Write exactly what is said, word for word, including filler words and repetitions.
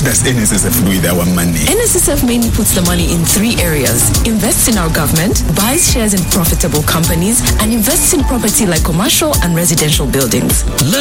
does N S S F do with our money? N S S F mainly puts the money in three areas: invests in our government, buys shares in profitable companies, and invests in property like commercial and residential buildings.